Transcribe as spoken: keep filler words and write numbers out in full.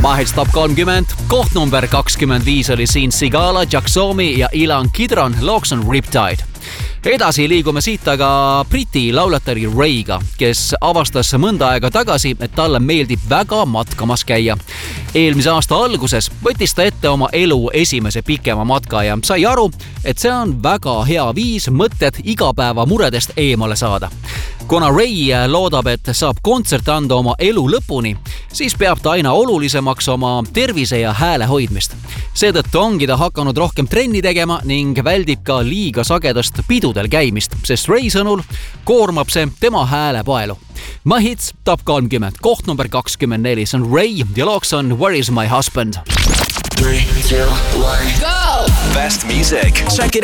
Mahits top kolmkümmend, koht number kakskümmend viis oli siin Sigala, Jacksomi ja Ilan Kidron, looks on Riptide. Edasi liigume siit aga Briti laulatari Ray'ga, kes avastas mõnda aega tagasi, et talle meeldib väga matkamas käia. Eelmise aasta alguses võttis ta ette oma elu esimese pikema matka ja sai aru, et see on väga hea viis mõtted igapäeva muredest eemale saada. Kuna Ray loodab, et saab kontserte anda oma elu lõpuni, siis peab ta aina olulisemaks oma tervise ja hääle hoidmist. Seetõttu ongi ta hakanud rohkem trenni tegema ning väldib ka liiga sagedast pidudel käimist, sest Ray sõnul koormab see tema hääle paelu. Mahits top kolmkümmend, koht number kakskümmend neli, see on Ray ja looks on Where is my husband? three, two, one, go! Best music. Check it